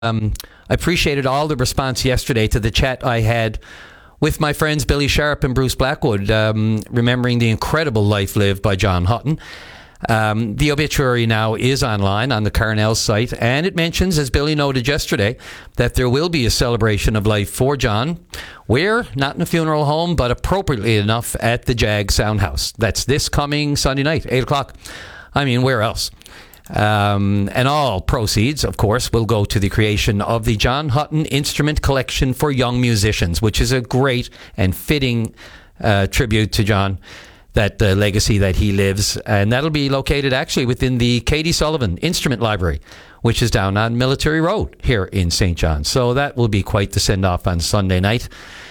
I appreciated all the response yesterday to the chat I had with my friends Billy Sharp and Bruce Blackwood, remembering the incredible life lived by John Hutton. The obituary now is online on the Carnell site, and it mentions, as Billy noted yesterday, that there will be a celebration of life for John. Where? Not in a funeral home, but appropriately enough at the Jag Soundhouse. That's this coming Sunday night, 8 o'clock. I mean, where else? And all proceeds, of course, will go to the creation of the John Hutton Instrument Collection for Young Musicians, which is a great and fitting tribute to John, that legacy that he lives. And that'll be located actually within the Katie Sullivan Instrument Library, which is down on Military Road here in St. John's. So that will be quite the send-off on Sunday night.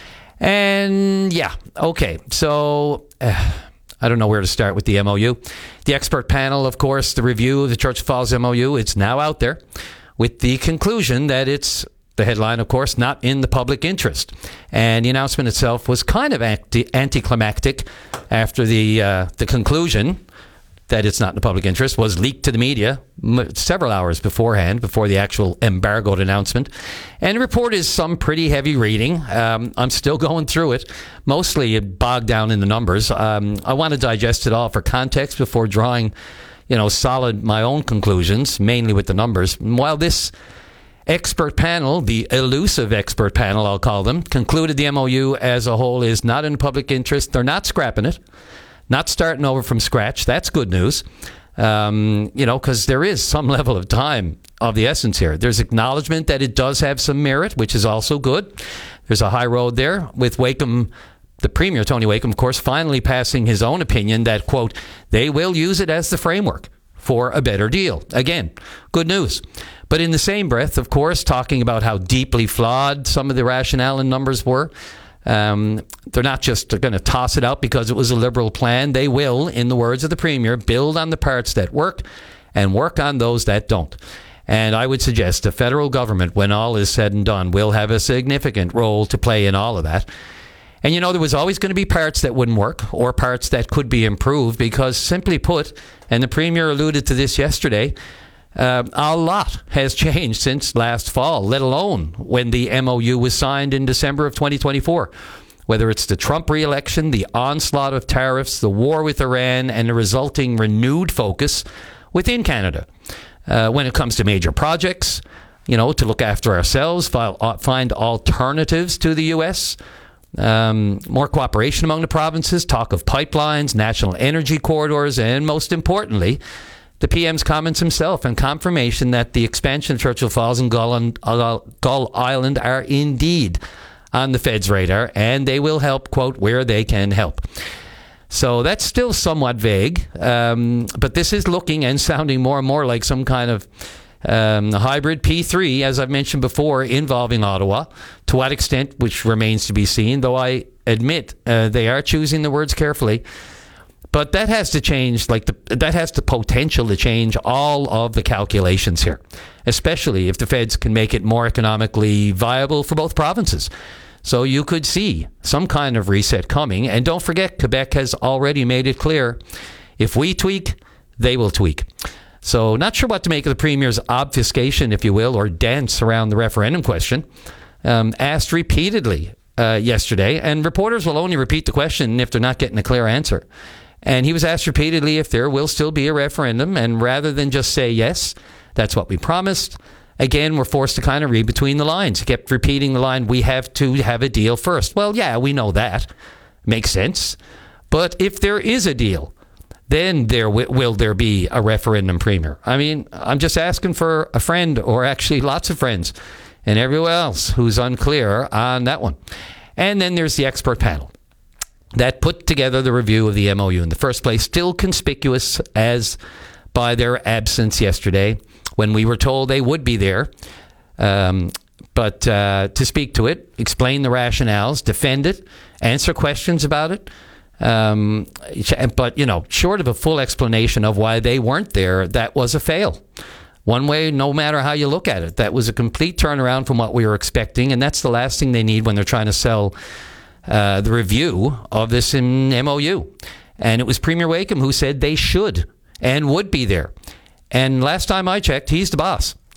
And yeah, okay, so I don't know where to start with the MOU. The expert panel, of course, the review of the Churchill Falls MOU, it's now out there with the conclusion that it's, the headline, of course, not in the public interest. And the announcement itself was kind of anticlimactic after the conclusion that it's not in the public interest was leaked to the media several hours beforehand, before the actual embargoed announcement. And the report is some pretty heavy reading. I'm still going through it, mostly bogged down in the numbers. I want to digest it all for context before drawing, solid my own conclusions, mainly with the numbers. While this expert panel, the elusive expert panel, I'll call them, concluded the MOU as a whole is not in public interest. They're not scrapping it, not starting over from scratch. That's good news, because there is some level of time of the essence here. There's acknowledgement that it does have some merit, which is also good. There's a high road there with Wakeham, the Premier, Tony Wakeham, of course, finally passing his own opinion that, quote, they will use it as the framework for a better deal. Again, good news. But in the same breath, of course, talking about how deeply flawed some of the rationale and numbers were. They're not just going to toss it out because it was a Liberal plan. They will, in the words of the Premier, build on the parts that work and work on those that don't. And I would suggest the federal government, when all is said and done, will have a significant role to play in all of that. And, there was always going to be parts that wouldn't work or parts that could be improved because, simply put, and the Premier alluded to this yesterday, a lot has changed since last fall, let alone when the MOU was signed in December of 2024. Whether it's the Trump re-election, the onslaught of tariffs, the war with Iran, and the resulting renewed focus within Canada. When it comes to major projects, to look after ourselves, find alternatives to the U.S., more cooperation among the provinces, talk of pipelines, national energy corridors, and most importantly, the PM's comments himself and confirmation that the expansion of Churchill Falls and Gull Island are indeed on the Fed's radar, and they will help, quote, where they can help. So that's still somewhat vague, but this is looking and sounding more and more like some kind of hybrid P3, as I've mentioned before, involving Ottawa. To what extent, which remains to be seen, though I admit they are choosing the words carefully. But that has to change, that has the potential to change all of the calculations here, especially if the feds can make it more economically viable for both provinces. So you could see some kind of reset coming. And don't forget, Quebec has already made it clear, if we tweak, they will tweak. So not sure what to make of the Premier's obfuscation, if you will, or dance around the referendum question. Asked repeatedly yesterday, and reporters will only repeat the question if they're not getting a clear answer. And he was asked repeatedly if there will still be a referendum, and rather than just say yes, that's what we promised, again, we're forced to kind of read between the lines. He kept repeating the line, we have to have a deal first. Well, yeah, we know that. Makes sense. But if there is a deal, then will there be a referendum, Premier? I mean, I'm just asking for a friend, or actually lots of friends, and everyone else who's unclear on that one. And then there's the expert panel that put together the review of the MOU in the first place, still conspicuous as by their absence yesterday when we were told they would be there. But to speak to it, explain the rationales, defend it, answer questions about it. But, short of a full explanation of why they weren't there, that was a fail. One way, no matter how you look at it, that was a complete turnaround from what we were expecting. And that's the last thing they need when they're trying to sell the review of this in MOU. And it was Premier Wakeham who said they should and would be there. And last time I checked, he's the boss.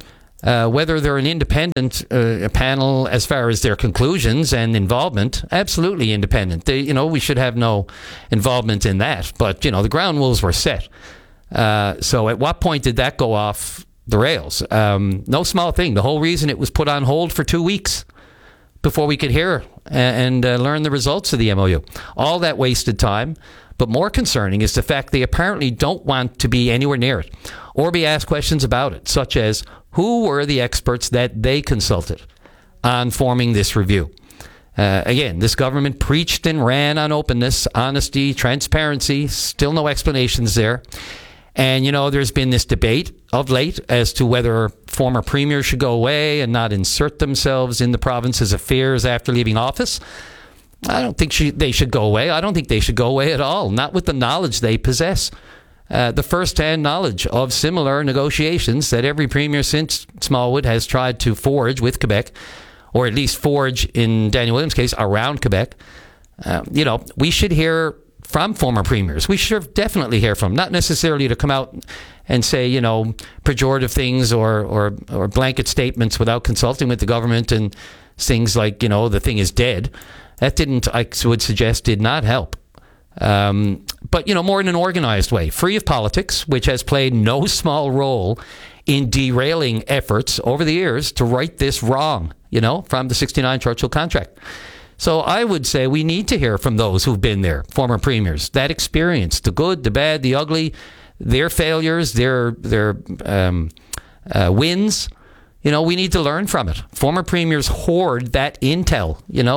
Whether they're an independent panel as far as their conclusions and involvement, absolutely independent. We should have no involvement in that. But, the ground rules were set. So at what point did that go off the rails? No small thing. The whole reason it was put on hold for 2 weeks before we could hear and learn the results of the MOU. All that wasted time. But more concerning is the fact they apparently don't want to be anywhere near it or be asked questions about it, such as who were the experts that they consulted on forming this review. Again, this government preached and ran on openness, honesty, transparency, still no explanations there. And, there's been this debate of late as to whether former premiers should go away and not insert themselves in the province's affairs after leaving office. I don't think they should go away. I don't think they should go away at all, not with the knowledge they possess. The first-hand knowledge of similar negotiations that every premier since Smallwood has tried to forge with Quebec, or at least forge, in Daniel Williams' case, around Quebec. We should hear from former premiers. We should definitely hear from them, not necessarily to come out and say, pejorative things or blanket statements without consulting with the government and things like, the thing is dead. That I would suggest, did not help. But, more in an organized way, free of politics, which has played no small role in derailing efforts over the years to right this wrong, from the 69 Churchill contract. So I would say we need to hear from those who've been there, former premiers, that experience, the good, the bad, the ugly, their failures, their wins. We need to learn from it. Former premiers hoard that intel,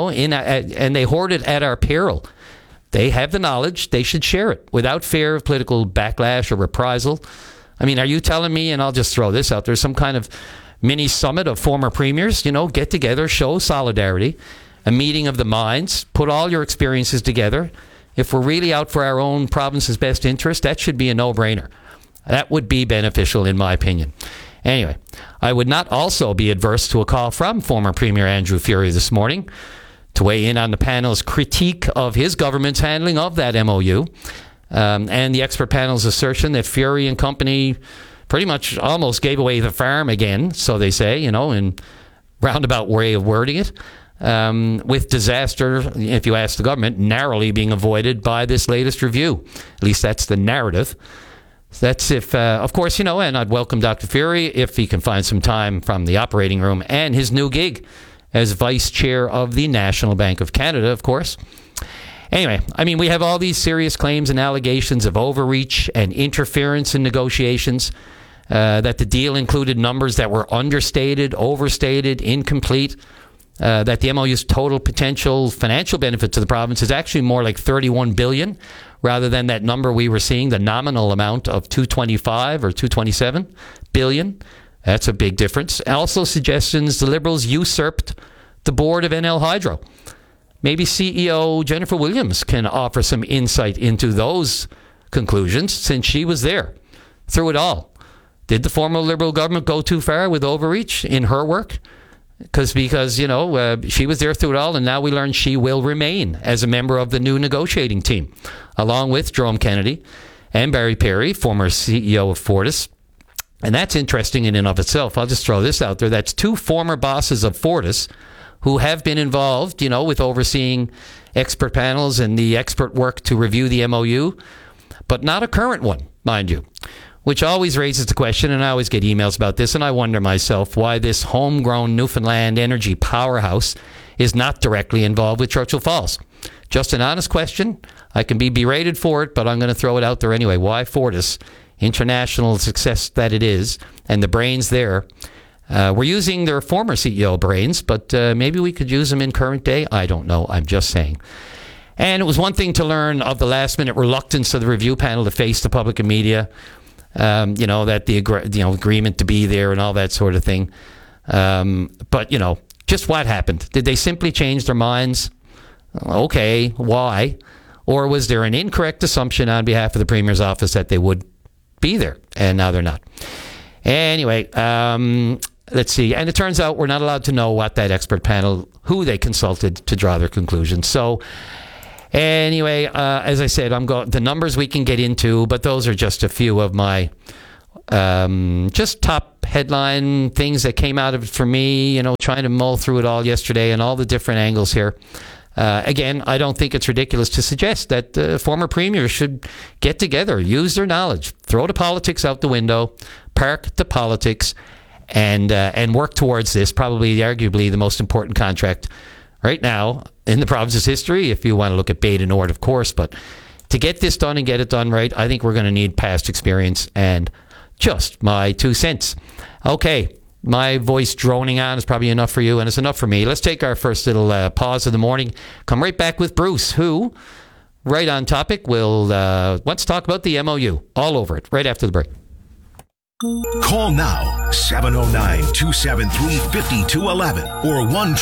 and they hoard it at our peril. They have the knowledge. They should share it without fear of political backlash or reprisal. Are you telling me, and I'll just throw this out there, some kind of mini summit of former premiers, get together, show solidarity, a meeting of the minds, put all your experiences together. If we're really out for our own province's best interest, that should be a no-brainer. That would be beneficial, in my opinion. Anyway, I would not also be adverse to a call from former Premier Andrew Furey this morning to weigh in on the panel's critique of his government's handling of that MOU and the expert panel's assertion that Furey and company pretty much almost gave away the farm again, so they say, in roundabout way of wording it, with disaster, if you ask the government, narrowly being avoided by this latest review. At least that's the narrative. That's if, of course, and I'd welcome Dr. Furey if he can find some time from the operating room and his new gig as vice chair of the National Bank of Canada, of course. Anyway, we have all these serious claims and allegations of overreach and interference in negotiations, that the deal included numbers that were understated, overstated, incomplete, that the MOU's total potential financial benefit to the province is actually more like $31 billion rather than that number we were seeing, the nominal amount of $225 or $227 billion. That's a big difference. Also suggestions the Liberals usurped the board of NL Hydro. Maybe CEO Jennifer Williams can offer some insight into those conclusions since she was there through it all. Did the former Liberal government go too far with overreach in her work? Because she was there through it all, and now we learn she will remain as a member of the new negotiating team, along with Jerome Kennedy and Barry Perry, former CEO of Fortis. And that's interesting in and of itself. I'll just throw this out there. That's two former bosses of Fortis who have been involved, with overseeing expert panels and the expert work to review the MOU, but not a current one, mind you. Which always raises the question, and I always get emails about this, and I wonder myself why this homegrown Newfoundland energy powerhouse is not directly involved with Churchill Falls. Just an honest question. I can be berated for it, but I'm going to throw it out there anyway. Why Fortis, international success that it is, and the brains there, we're using their former CEO brains, but maybe we could use them in current day. I don't know. I'm just saying. And it was one thing to learn of the last-minute reluctance of the review panel to face the public and media, that the agreement to be there and all that sort of thing. But, just what happened? Did they simply change their minds? Okay, why? Or was there an incorrect assumption on behalf of the Premier's office that they would be there, and now they're not? Anyway, let's see. And it turns out we're not allowed to know what that expert panel, who they consulted to draw their conclusions. So anyway, as I said, the numbers we can get into, but those are just a few of my Just top headline things that came out of it for me, trying to mull through it all yesterday and all the different angles here. Again, I don't think it's ridiculous to suggest that former premiers should get together, use their knowledge, throw the politics out the window, park the politics, and work towards this, probably arguably the most important contract right now in the province's history, if you want to look at Bay to Nord, of course. But to get this done and get it done right, I think we're going to need past experience, and just my 2 cents. Okay, my voice droning on is probably enough for you, and it's enough for me. Let's take our first little pause of the morning. Come right back with Bruce, who, right on topic, will let's talk about the MOU. All over it, right after the break. Call now, 709-273-5211 or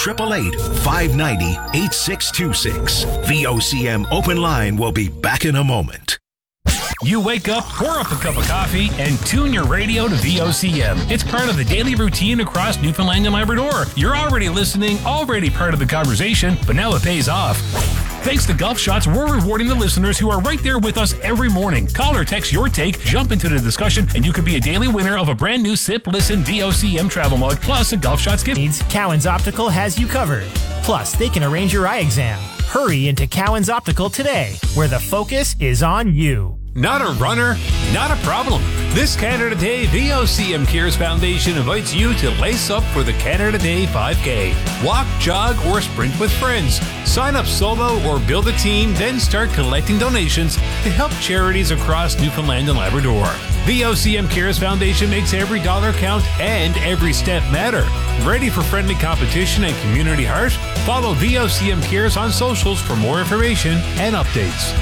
1-888-590-8626. VOCM Open Line will be back in a moment. You wake up, pour up a cup of coffee, and tune your radio to VOCM. It's part of the daily routine across Newfoundland and Labrador. You're already listening, already part of the conversation, but now it pays off. Thanks to Gulf Shots, we're rewarding the listeners who are right there with us every morning. Call or text your take, jump into the discussion, and you could be a daily winner of a brand new Sip Listen VOCM travel mug, plus a Gulf Shots gift. Cowan's Optical has you covered. Plus, they can arrange your eye exam. Hurry into Cowan's Optical today, where the focus is on you. Not a runner? Not a problem. This Canada Day, VOCM Cares Foundation invites you to lace up for the Canada Day 5K. Walk, jog, or sprint with friends. Sign up solo or build a team, then start collecting donations to help charities across Newfoundland and Labrador. VOCM Cares Foundation makes every dollar count and every step matter. Ready for friendly competition and community heart? Follow VOCM Cares on socials for more information and updates.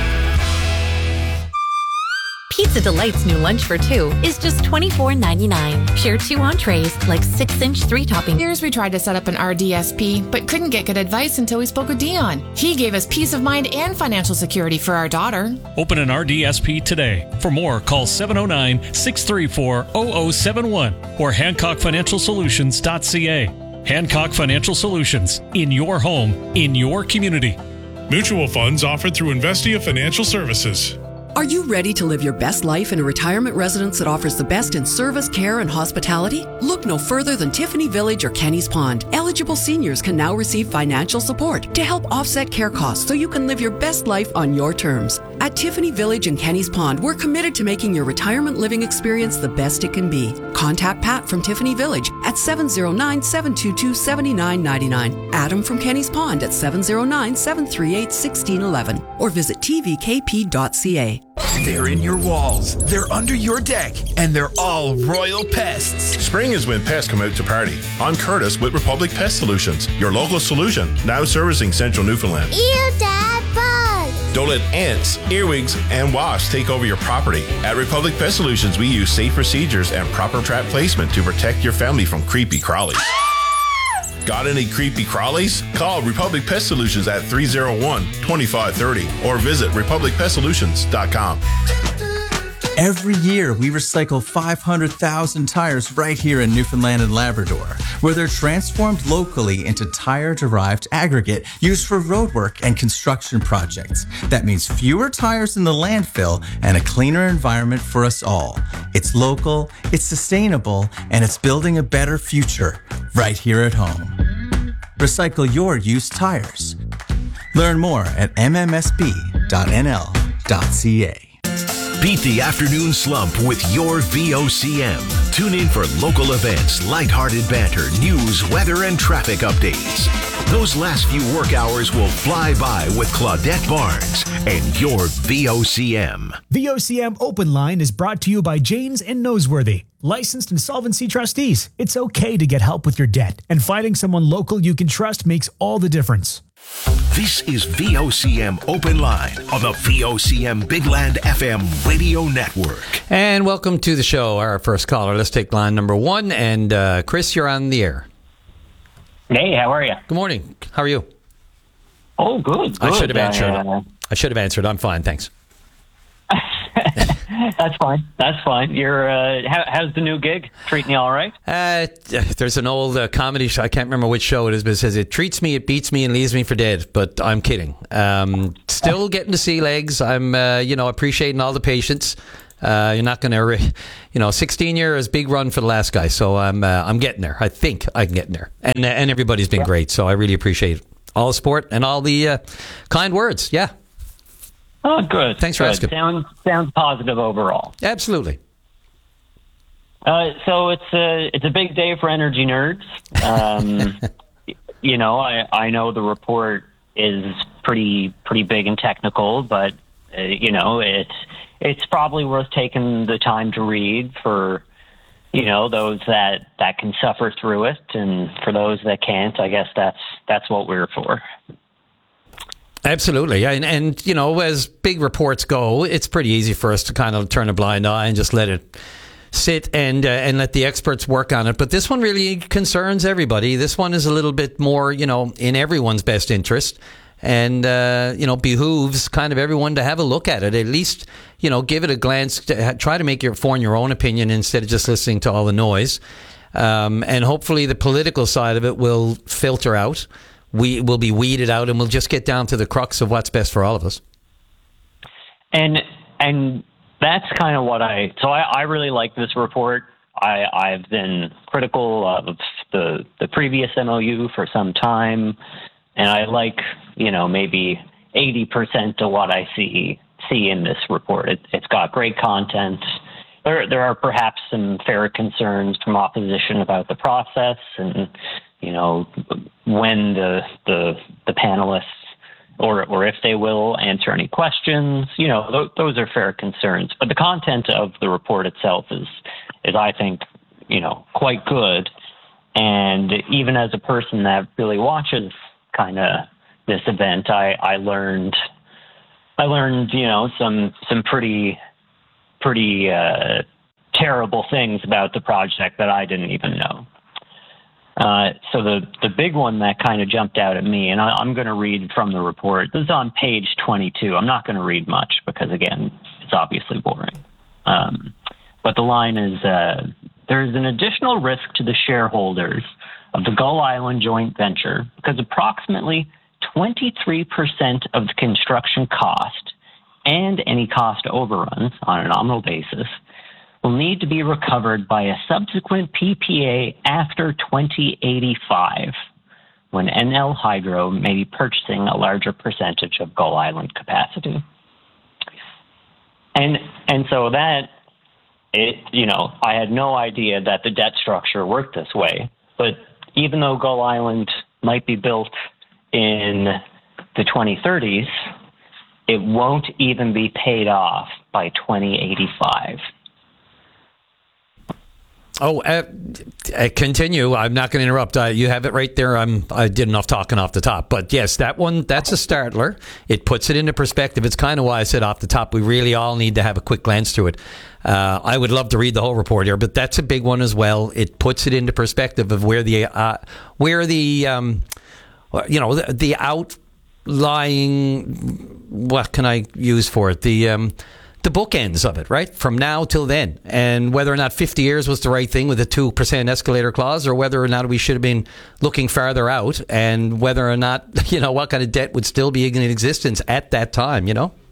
Pizza Delight's new lunch for two is just $24.99. Share 2 entrees, like 6-inch 3-topping. Years we tried to set up an RDSP, but couldn't get good advice until we spoke with Dion. He gave us peace of mind and financial security for our daughter. Open an RDSP today. For more, call 709-634-0071 or HancockFinancialSolutions.ca. Hancock Financial Solutions. In your home, in your community. Mutual funds offered through Investia Financial Services. Are you ready to live your best life in a retirement residence that offers the best in service, care, and hospitality? Look no further than Tiffany Village or Kenny's Pond. Eligible seniors can now receive financial support to help offset care costs so you can live your best life on your terms. At Tiffany Village and Kenny's Pond, we're committed to making your retirement living experience the best it can be. Contact Pat from Tiffany Village at 709-722-7999. Adam from Kenny's Pond at 709-738-1611 or visit tvkp.ca. They're in your walls, they're under your deck, and they're all royal pests. Spring is when pests come out to party. I'm Curtis with Republic Pest Solutions, your local solution, now servicing central Newfoundland. Ew, Dad, bugs! Don't let ants, earwigs, and wasps take over your property. At Republic Pest Solutions, we use safe procedures and proper trap placement to protect your family from creepy crawlies. Got any creepy crawlies? Call Republic Pest Solutions at 301-2530 or visit republicpestsolutions.com. Every year, we recycle 500,000 tires right here in Newfoundland and Labrador, where they're transformed locally into tire-derived aggregate used for roadwork and construction projects. That means fewer tires in the landfill and a cleaner environment for us all. It's local, it's sustainable, and it's building a better future right here at home. Recycle your used tires. Learn more at mmsb.nl.ca. Beat the afternoon slump with your VOCM. Tune in for local events, lighthearted banter, news, weather, and traffic updates. Those last few work hours will fly by with Claudette Barnes and your VOCM. VOCM Open Line is brought to you by Janes and Noseworthy, licensed insolvency trustees. It's okay to get help with your debt, and finding someone local you can trust makes all the difference. This is VOCM Open Line on the VOCM Big Land FM radio network. And welcome to the show. Our first caller. Let's take line number 1. And Chris, you're on the air. Hey, how are you? Good morning. How are you? Oh, good. I should have answered. I should have answered. I'm fine, thanks. That's fine. That's fine. You're. How's the new gig? Treating you all right? There's an old comedy show. I can't remember which show it is, but it says it treats me, it beats me, and leaves me for dead. But I'm kidding. Still getting to see legs. I'm, appreciating all the patience. You're not going to, 16 years, big run for the last guy. So I'm getting there. I think I can get in there. And everybody's been great. So I really appreciate all the support and all the kind words. Yeah. Oh, good. Thanks for asking. Sounds positive overall. Absolutely. So it's a big day for energy nerds. I know the report is pretty big and technical, but it's probably worth taking the time to read for those that can suffer through it, and for those that can't, I guess that's what we're for. Absolutely. And as big reports go, it's pretty easy for us to kind of turn a blind eye and just let it sit and let the experts work on it. But this one really concerns everybody. This one is a little bit more, in everyone's best interest, and, behooves kind of everyone to have a look at it. At least, give it a glance, try to form your own opinion instead of just listening to all the noise. And hopefully the political side of it will filter out. We will be weeded out, and we'll just get down to the crux of what's best for all of us. And that's kind of what I really like this report. I've been critical of the previous MOU for some time, and I like, maybe 80% of what I see in this report. It's got great content. There are perhaps some fair concerns from opposition about the process and, when the panelists or if they will answer any questions, those are fair concerns. But the content of the report itself is I think, quite good. And even as a person that really watches kind of this event, I learned, some pretty terrible things about the project that I didn't even know. So the big one that kind of jumped out at me, and I'm going to read from the report. This is on page 22. I'm not going to read much because, again, it's obviously boring. But the line is, there is an additional risk to the shareholders of the Gull Island joint venture because approximately 23% of the construction cost and any cost overruns on a nominal basis will need to be recovered by a subsequent PPA after 2085, when NL Hydro may be purchasing a larger percentage of Gull Island capacity. And so that, I had no idea that the debt structure worked this way. But even though Gull Island might be built in the 2030s, it won't even be paid off by 2085. Continue. I'm not going to interrupt. You have it right there. I did enough talking off the top. But yes, that's a startler. It puts it into perspective. It's kind of why I said off the top, we really all need to have a quick glance through it. I would love to read the whole report here, but that's a big one as well. It puts it into perspective of where the outlying, what can I use for it? The bookends of it, right? From now till then. And whether or not 50 years was the right thing with a 2% escalator clause, or whether or not we should have been looking farther out, and whether or not, what kind of debt would still be in existence at that time,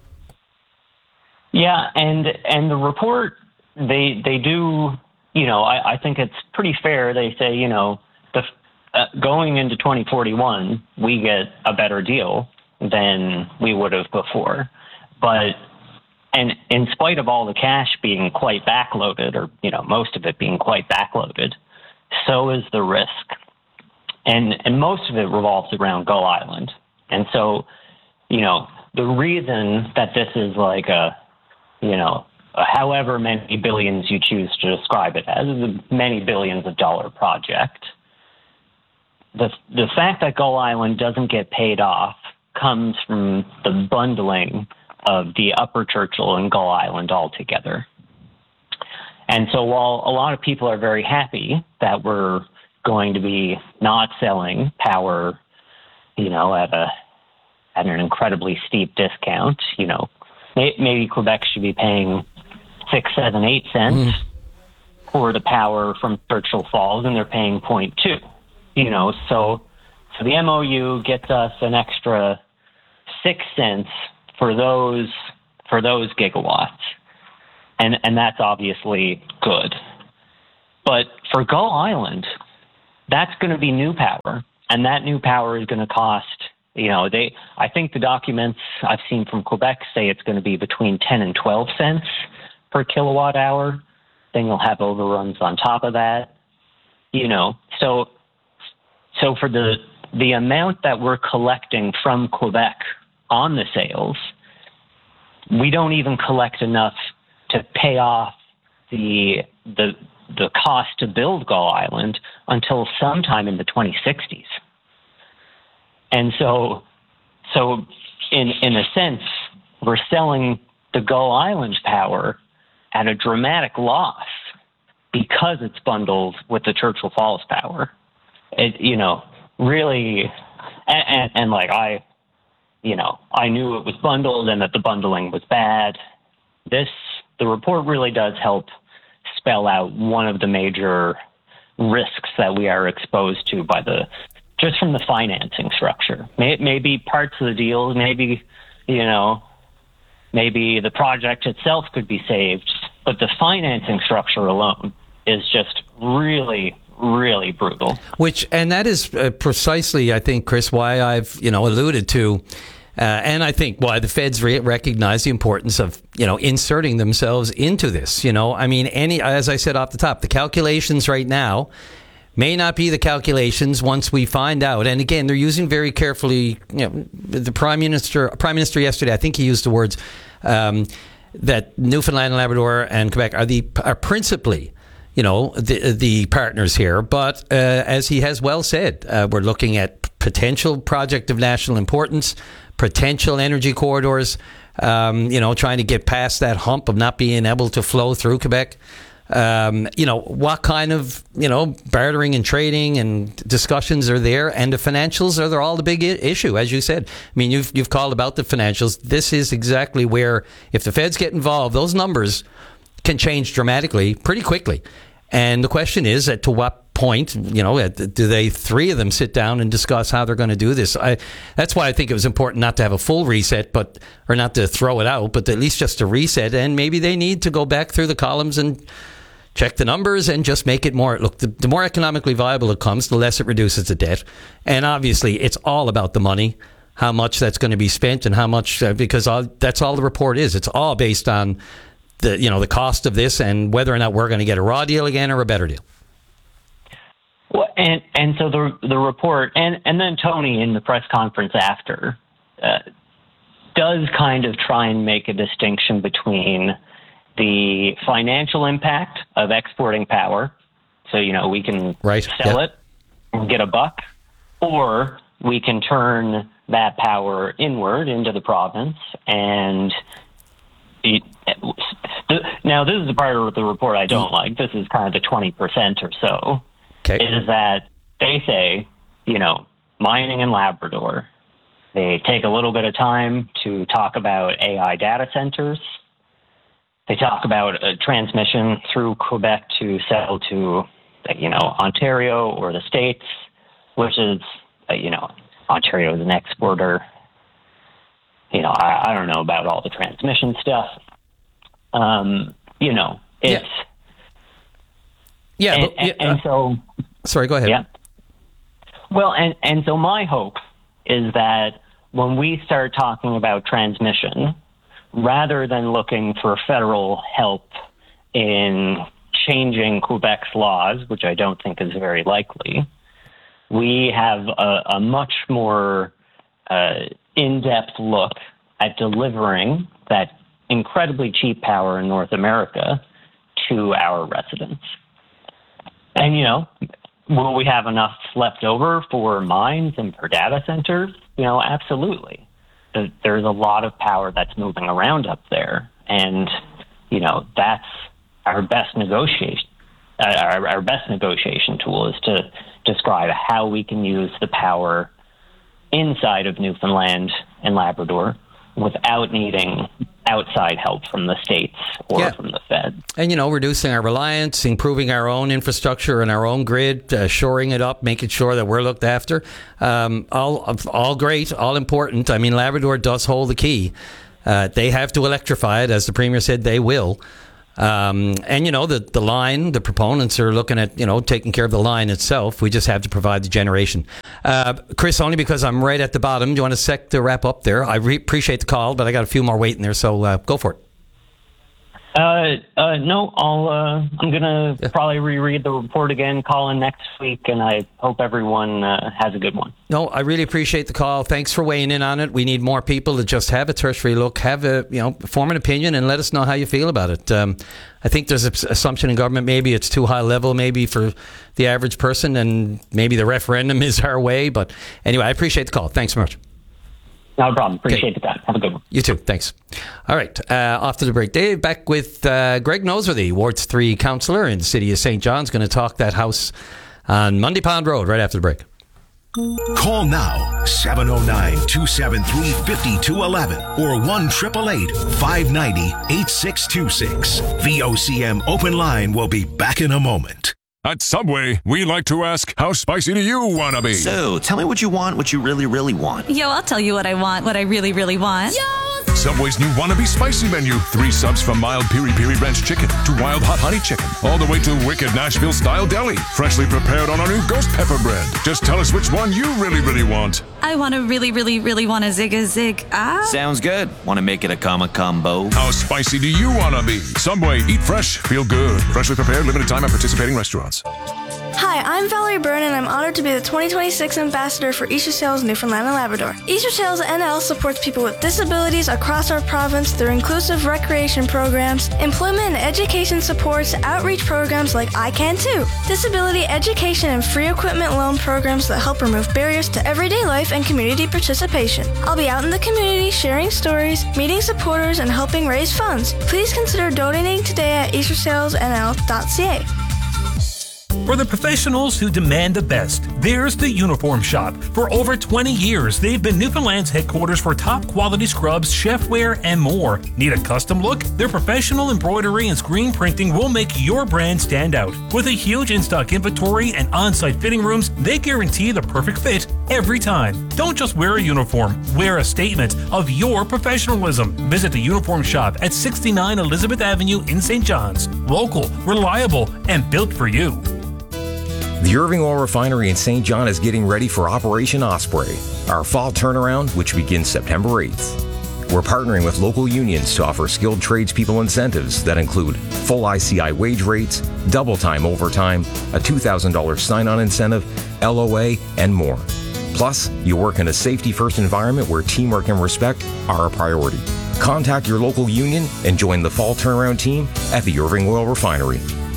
Yeah, and the report, they do, I think it's pretty fair. They say, going into 2041, we get a better deal than we would have before. But and in spite of all the cash being quite backloaded, or, most of it being quite backloaded, so is the risk. And most of it revolves around Gull Island. And so, the reason that this is like however many billions you choose to describe it as, is a many billions of dollar project. The fact that Gull Island doesn't get paid off comes from the bundling of the Upper Churchill and Gull Island altogether. And so while a lot of people are very happy that we're going to be not selling power, at an incredibly steep discount, maybe Quebec should be paying 6, 7, 8 cents for the power from Churchill Falls, and they're paying 0.2. So the MOU gets us an extra 6 cents for those gigawatts. and that's obviously good. But for Gull Island, that's going to be new power, and that new power is going to cost, I think the documents I've seen from Quebec say it's going to be between 10 and 12 cents per kilowatt hour. Then you'll have overruns on top of that, So for the amount that we're collecting from Quebec on the sales, we don't even collect enough to pay off the cost to build Gull Island until sometime in the 2060s. And so in a sense, we're selling the Gull Island power at a dramatic loss because it's bundled with the Churchill Falls power. Really, and like I knew it was bundled and that the bundling was bad. The report really does help spell out one of the major risks that we are exposed to just from the financing structure. Maybe parts of the deal, maybe the project itself could be saved, but the financing structure alone is just really, really brutal. And that is precisely, I think, Chris, why I've, alluded to, and I think why the feds recognize the importance of, inserting themselves into this. As I said off the top, the calculations right now may not be the calculations once we find out. And again, they're using very carefully, the Prime Minister yesterday, I think he used the words that Newfoundland and Labrador and Quebec are principally, the partners here. But as he has well said, we're looking at potential project of national importance, potential energy corridors, trying to get past that hump of not being able to flow through Quebec. What kind of, bartering and trading and discussions are there, and the financials are all the big issue, as you said. I mean, you've called about the financials. This is exactly where, if the feds get involved, those numbers can change dramatically pretty quickly. And the question is, to what point, do they, three of them, sit down and discuss how they're going to do this? That's why I think it was important not to have a full reset, or not to throw it out, but at least just to reset. And maybe they need to go back through the columns and check the numbers and just make it more. Look, the more economically viable it comes, the less it reduces the debt. And obviously, it's all about the money, how much that's going to be spent, and how much, because that's all the report is. It's all based on the cost of this and whether or not we're going to get a raw deal again or a better deal. Well, and so the report, and then Tony in the press conference after does kind of try and make a distinction between the financial impact of exporting power, so we can sell it and get a buck, or we can turn that power inward into the province. And now this is the part of the report I don't like. This is kind of the 20% or so. Okay. Is that they say, mining in Labrador, they take a little bit of time to talk about AI data centers. They talk about a transmission through Quebec to sell to, Ontario or the States, which is, Ontario is an exporter. I don't know about all the transmission stuff. It's... Yeah. And so... Sorry, go ahead. Yeah. Well, and so my hope is that when we start talking about transmission, rather than looking for federal help in changing Quebec's laws, which I don't think is very likely, we have a much more in-depth look at delivering that incredibly cheap power in North America to our residents. And, will we have enough left over for mines and for data centers? Absolutely. There's a lot of power that's moving around up there. And, that's our best negotiation. Our best negotiation tool is to describe how we can use the power inside of Newfoundland and Labrador without needing outside help from the states or from the Fed. And, reducing our reliance, improving our own infrastructure and our own grid, shoring it up, making sure that we're looked after. All great, all important. I mean, Labrador does hold the key. They have to electrify it, as the Premier said they will. And, you know, the line, the proponents are looking at, you know, taking care of the line itself. We just have to provide the generation. Chris, only because I'm right at the bottom. Do you want a sec to wrap up there? I appreciate the call, but I got a few more waiting there, so go for it. No, I'm going to probably reread the report again, call in next week, and I hope everyone has a good one. No, I really appreciate the call. Thanks for weighing in on it. We need more people to just have a tertiary look, form an opinion, and let us know how you feel about it. I think there's an assumption in government, maybe it's too high level, maybe for the average person, and maybe the referendum is our way. But anyway, I appreciate the call. Thanks so much. No problem. Appreciate the time. Have a good one. You too. Thanks. All right. Off to the break. Dave, back with Greg Noseworthy, Wards 3 councillor in the city of St. John's, going to talk that house on Mundy Pond Road right after the break. Call now 709-273-5211 or 1-888-590-8626. VOCM Open Line will be back in a moment. At Subway, we like to ask, how spicy do you want to be? So, tell me what you want, what you really, really want. Yo, I'll tell you what I want, what I really, really want. Yo! Subway's new Wannabe Spicy menu. 3 subs from mild piri-piri ranch chicken to wild hot honey chicken, all the way to wicked Nashville-style deli. Freshly prepared on our new ghost pepper bread. Just tell us which one you really, really want. I want to really, really, really want a zig. Sounds good. Want to make it a combo? How spicy do you want to be? Subway, eat fresh, feel good. Freshly prepared, limited time at participating restaurants. Hi, I'm Valerie Byrne, and I'm honored to be the 2026 ambassador for Easter Sales Newfoundland and Labrador. Easter Sales NL supports people with disabilities across our province through inclusive recreation programs, employment and education supports, outreach programs like I Can Too, disability education and free equipment loan programs that help remove barriers to everyday life and community participation. I'll be out in the community sharing stories, meeting supporters, and helping raise funds. Please consider donating today at eastersalesnl.ca. For the professionals who demand the best, there's the Uniform Shop. For over 20 years, they've been Newfoundland's headquarters for top quality scrubs, chefware, and more. Need a custom look? Their professional embroidery and screen printing will make your brand stand out. With a huge in-stock inventory and on-site fitting rooms, they guarantee the perfect fit every time. Don't just wear a uniform, wear a statement of your professionalism. Visit the Uniform Shop at 69 Elizabeth Avenue in St. John's. Local, reliable, and built for you. The Irving Oil Refinery in St. John is getting ready for Operation Osprey, our fall turnaround, which begins September 8th. We're partnering with local unions to offer skilled tradespeople incentives that include full ICI wage rates, double time overtime, a $2,000 sign-on incentive, LOA, and more. Plus, you work in a safety-first environment where teamwork and respect are a priority. Contact your local union and join the fall turnaround team at the Irving Oil Refinery.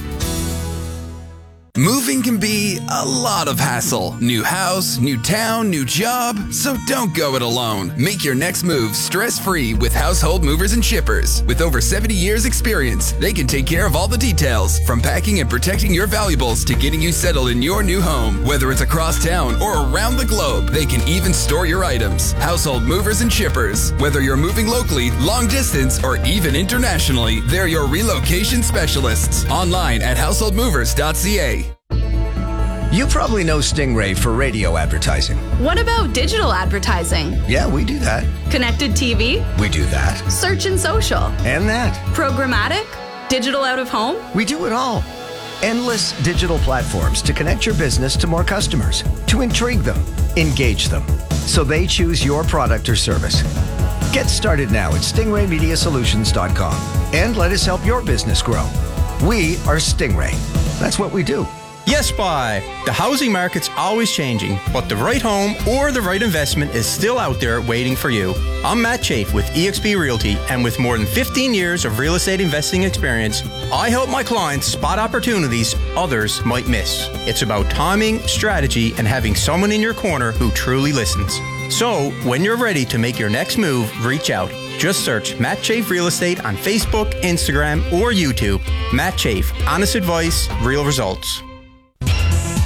Moving can be a lot of hassle. New house, new town, new job. So don't go it alone. Make your next move stress-free with Household Movers and Shippers. With over 70 years experience, they can take care of all the details, from packing and protecting your valuables to getting you settled in your new home. Whether it's across town or around the globe, they can even store your items. Household Movers and Shippers. Whether you're moving locally, long distance, or even internationally, they're your relocation specialists. Online at householdmovers.ca. You probably know Stingray for radio advertising. What about digital advertising? Yeah, we do that. Connected TV? We do that. Search and social? And that. Programmatic? Digital out of home? We do it all. Endless digital platforms to connect your business to more customers, to intrigue them, engage them, so they choose your product or service. Get started now at stingraymediasolutions.com and let us help your business grow. We are Stingray. That's what we do. Yes, Buy. The housing market's always changing, but the right home or the right investment is still out there waiting for you. I'm Matt Chafe with eXp Realty, and with more than 15 years of real estate investing experience, I help my clients spot opportunities others might miss. It's about timing, strategy, and having someone in your corner who truly listens. So, when you're ready to make your next move, reach out. Just search Matt Chafe Real Estate on Facebook, Instagram, or YouTube. Matt Chafe, honest advice, real results.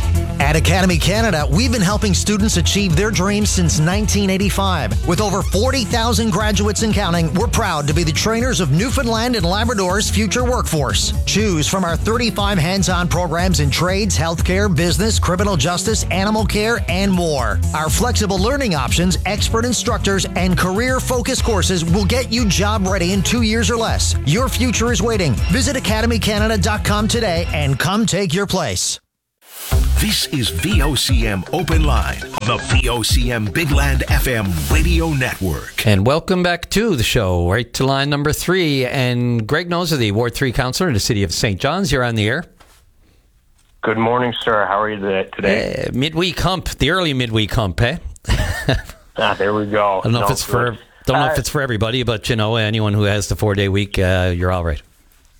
At Academy Canada, we've been helping students achieve their dreams since 1985. With over 40,000 graduates and counting, we're proud to be the trainers of Newfoundland and Labrador's future workforce. Choose from our 35 hands-on programs in trades, healthcare, business, criminal justice, animal care, and more. Our flexible learning options, expert instructors, and career-focused courses will get you job ready in 2 years or less. Your future is waiting. Visit academycanada.com today and come take your place. This is VOCM Open Line, the VOCM Big Land FM radio network. And welcome back to the show, right to line number 3. And Greg Nosworthy, Ward 3 Councillor in the City of St. John's. You're on the air. Good morning, sir. How are you today? Midweek hump, the early midweek hump, eh? There we go. I don't know if it's for everybody, but anyone who has the 4-day week, you're all right.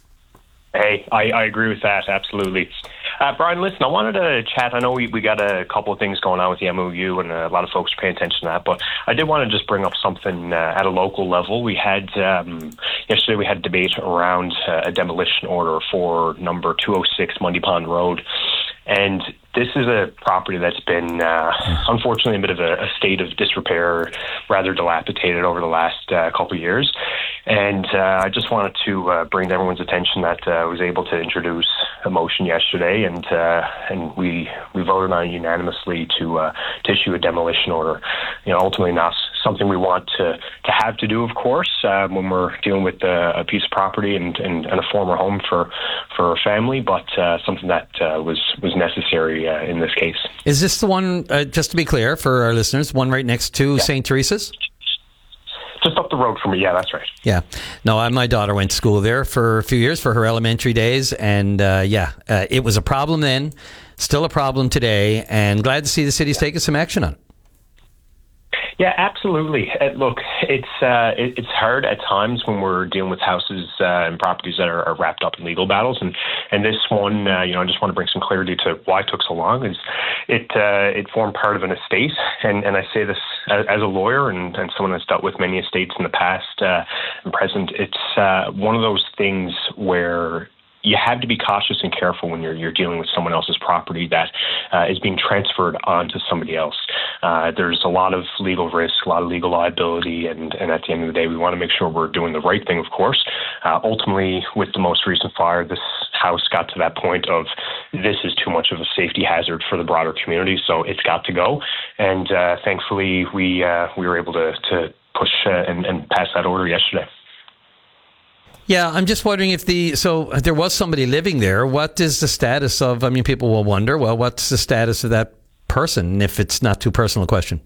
Hey, I agree with that, absolutely. Brian, listen, I wanted to chat. I know we got a couple of things going on with the MOU, and a lot of folks are paying attention to that, but I did want to just bring up something at a local level. We had, yesterday we had debate around a demolition order for number 206 Mundy Pond Road. And this is a property that's been, unfortunately, a bit of a state of disrepair, rather dilapidated over the last couple of years. And I just wanted to bring to everyone's attention that I was able to introduce a motion yesterday, and we voted on it unanimously to issue a demolition order. Ultimately not something we want to have to do, of course, when we're dealing with a piece of property and a former home for a family, but something that was necessary in this case. Is this the one, just to be clear for our listeners, one right next to St. Teresa's? Just up the road from me, yeah, that's right. Yeah. No, my daughter went to school there for a few years for her elementary days, and it was a problem then, still a problem today, and glad to see the city's taking some action on it. Yeah, absolutely. Look, it's hard at times when we're dealing with houses and properties that are wrapped up in legal battles, and this one, I just want to bring some clarity to why it took so long. Is it formed part of an estate, and I say this as a lawyer and someone that's dealt with many estates in the past and present. It's one of those things where you have to be cautious and careful when you're dealing with someone else's property that is being transferred onto somebody else. There's a lot of legal risk, a lot of legal liability, and at the end of the day, we want to make sure we're doing the right thing, of course. Ultimately, with the most recent fire, this house got to that point of this is too much of a safety hazard for the broader community, so it's got to go. And thankfully, we were able to push and pass that order yesterday. Yeah, I'm just wondering if there was somebody living there. What is the status of, people will wonder, well, what's the status of that person, if it's not too personal a question?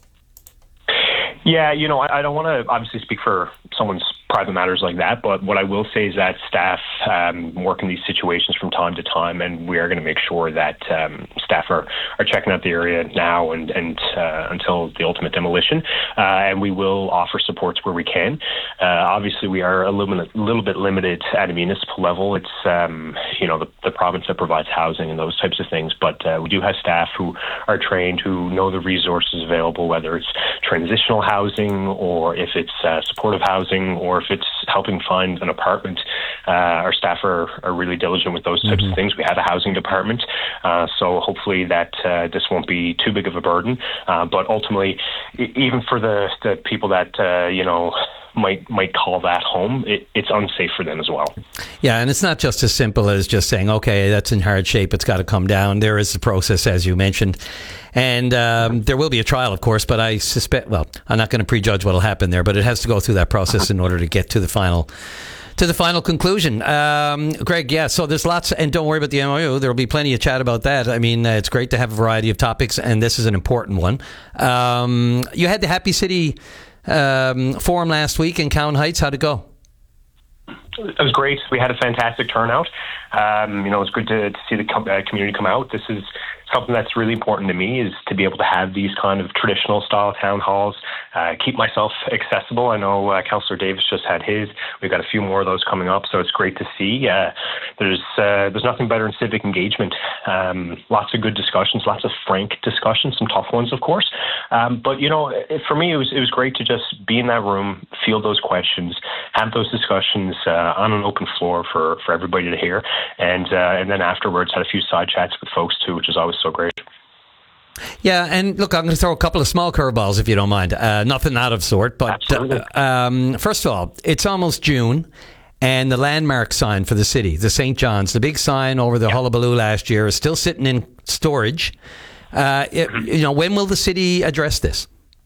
Yeah, I don't want to obviously speak for someone's private matters like that, but what I will say is that staff work in these situations from time to time, and we are going to make sure that staff are checking out the area now and until the ultimate demolition, and we will offer supports where we can. Obviously, we are a little bit limited at a municipal level. It's the province that provides housing and those types of things, but we do have staff who are trained, who know the resources available, whether it's transitional housing or if it's supportive housing or if it's helping find an apartment. Our staff are really diligent with those types of things. We have a housing department, so hopefully that this won't be too big of a burden. But ultimately, even for the people that might call that home, it's unsafe for them as well. Yeah, and it's not just as simple as just saying, okay, that's in hard shape, it's got to come down. There is a process, as you mentioned. And there will be a trial, of course, but I suspect, well, I'm not going to prejudge what will happen there, but it has to go through that process in order to get to the final conclusion. Greg, yeah, so there's lots, and don't worry about the MOU. There will be plenty of chat about that. It's great to have a variety of topics, and this is an important one. You had the Happy City forum last week in Cowan Heights. How'd it go? It was great. We had a fantastic turnout. It was good to see the community come out. This is something that's really important to me, is to be able to have these kind of traditional style town halls, keep myself accessible. I know Councillor Davis just had his. We've got a few more of those coming up, so it's great to see. There's nothing better in civic engagement. Lots of good discussions, lots of frank discussions, some tough ones, of course. But for me, it was great to just be in that room, field those questions, have those discussions on an open floor for everybody to hear, and then afterwards had a few side chats with folks too, which is always so great. Yeah, and look, I'm going to throw a couple of small curveballs if you don't mind. Nothing out of sort, but first of all, it's almost June, and the landmark sign for the city, the St. John's, the big sign over the hullabaloo last year, is still sitting in storage. When will the city address this?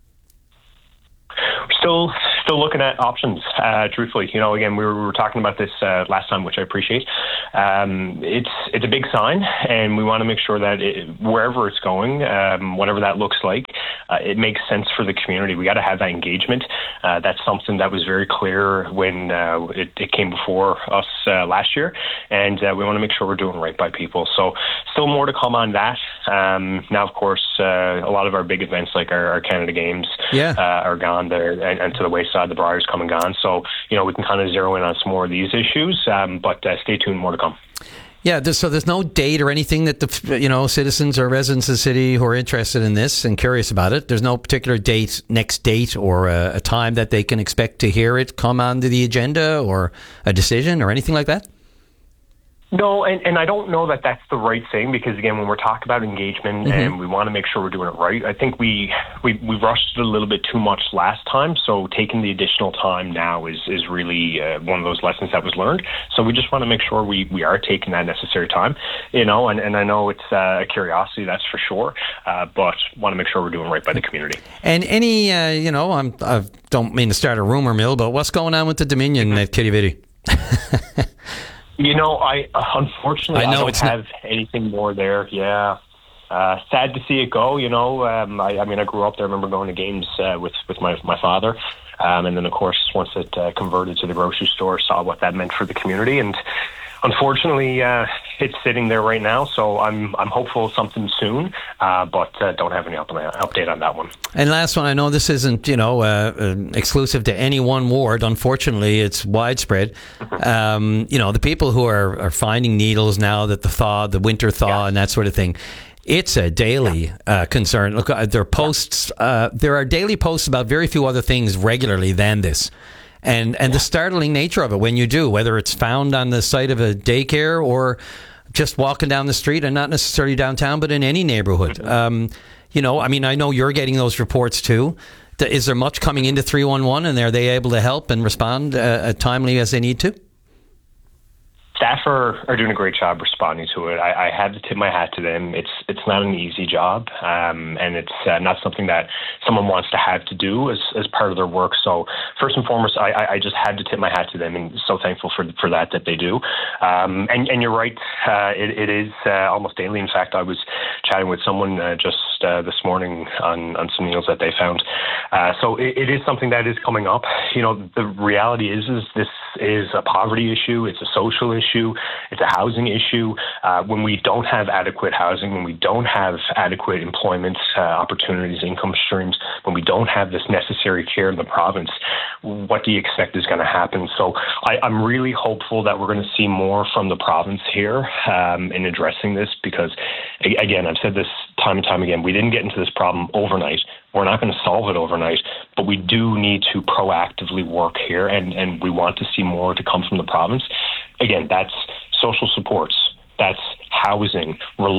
Still looking at options, truthfully. Again, we were talking about this last time, which I appreciate. It's a big sign, and we want to make sure that wherever it's going, whatever that looks like, it makes sense for the community. We got to have that engagement. That's something that was very clear when it came before us last year, and we want to make sure we're doing right by people. So still more to come on that. Now, of course, a lot of our big events like our Canada Games are gone there, and to the wayside, the Briars come and gone. So, we can kind of zero in on some more of these issues, but stay tuned, more to come. Yeah, so there's no date or anything that the citizens or residents of the city who are interested in this and curious about it. There's no particular next date or a time that they can expect to hear it come onto the agenda or a decision or anything like that? No, and I don't know that that's the right thing, because again, when we're talking about engagement and we want to make sure we're doing it right, I think we rushed it a little bit too much last time. So taking the additional time now is really one of those lessons that was learned. So we just want to make sure we are taking that necessary time, and I know it's a curiosity, that's for sure, but want to make sure we're doing right by the community. And any, I don't mean to start a rumor mill, but what's going on with the Dominion at Kitty Vitty? I unfortunately I don't have anything more there. Yeah, sad to see it go. I grew up there. I remember going to games with my father, and then of course once it converted to the grocery store, saw what that meant for the community, and unfortunately it's sitting there right now. So I'm hopeful of something soon, but don't have any update on that one. And last one, I know this isn't exclusive to any one ward. Unfortunately, it's widespread. The people who are finding needles now that the winter thaw and that sort of thing, it's a daily concern. Look, there are posts. There are daily posts about very few other things regularly than this. And the startling nature of it when you do, whether it's found on the site of a daycare or just walking down the street, and not necessarily downtown, but in any neighborhood. I know you're getting those reports too. Is there much coming into 311, and are they able to help and respond timely as they need to? Staff are doing a great job responding to it. I have to tip my hat to them. It's not an easy job, and it's not something that someone wants to have to do as part of their work. So first and foremost, I just had to tip my hat to them, and so thankful for that they do. And you're right, it is almost daily. In fact, I was chatting with someone just this morning on some needles that they found. So it is something that is coming up. The reality is this is a poverty issue. It's a social issue. It's a housing issue. When we don't have adequate housing, when we don't have adequate employment opportunities, income streams, when we don't have this necessary care in the province, what do you expect is going to happen? So I'm really hopeful that we're going to see more from the province here in addressing this, because, again, I've said this time and time again, we didn't get into this problem overnight. We're not going to solve it overnight, but we do need to proactively work here, and we want to see more to come from the province. Again, that's social supports, that's housing,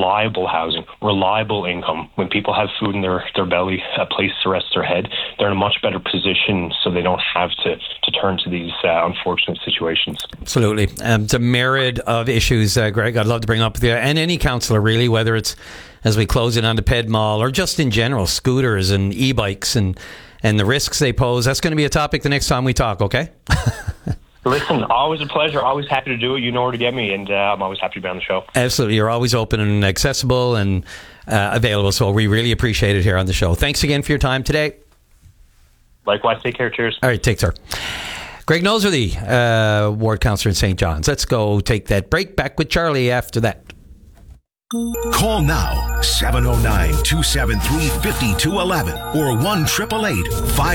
reliable income. When people have food in their belly, a place to rest their head, they're in a much better position, so they don't have to turn to these unfortunate situations. Absolutely. It's a myriad of issues, Greg, I'd love to bring up with you, and any councillor really, whether it's as we close in on the Ped Mall or just in general, scooters and e-bikes and the risks they pose. That's going to be a topic the next time we talk, okay? Listen, always a pleasure. Always happy to do it. You know where to get me, and I'm always happy to be on the show. Absolutely. You're always open and accessible and available, so we really appreciate it here on the show. Thanks again for your time today. Likewise. Take care. Cheers. All right. Take care. Greg Noseworthy, Ward Councillor in St. John's. Let's go take that break. Back with Charlie after that. Call now, 709-273-5211 or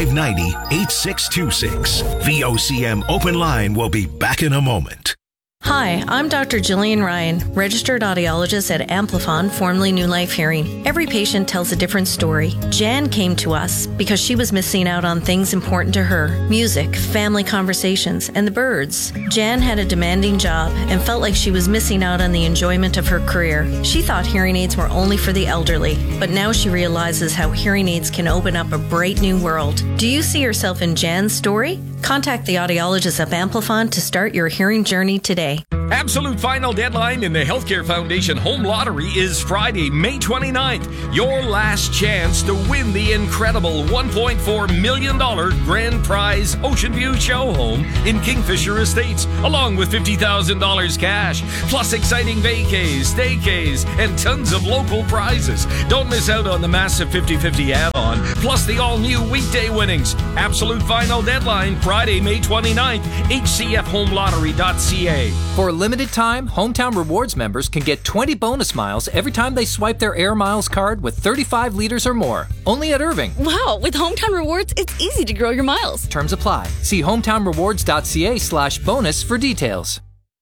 1-888-590-8626. VOCM Open Line will be back in a moment. Hi, I'm Dr. Jillian Ryan, registered audiologist at Amplifon, formerly New Life Hearing. Every patient tells a different story. Jan came to us because she was missing out on things important to her: music, family conversations, and the birds. Jan had a demanding job and felt like she was missing out on the enjoyment of her career. She thought hearing aids were only for the elderly, but now she realizes how hearing aids can open up a bright new world. Do you see yourself in Jan's story? Contact the audiologist at Amplifon to start your hearing journey today. Absolute final deadline in the Healthcare Foundation Home Lottery is Friday, May 29th. Your last chance to win the incredible $1.4 million grand prize Ocean View show home in Kingfisher Estates, along with $50,000 cash, plus exciting vacays, staycays, and tons of local prizes. Don't miss out on the massive 50-50 add-on, plus the all-new weekday winnings. Absolute final deadline, Friday, May 29th, hcfhomelottery.ca. For limited time, Hometown Rewards members can get 20 bonus miles every time they swipe their Air Miles card with 35 liters or more. Only at Irving. Wow, with Hometown Rewards, it's easy to grow your miles. Terms apply. See hometownrewards.ca/bonus for details.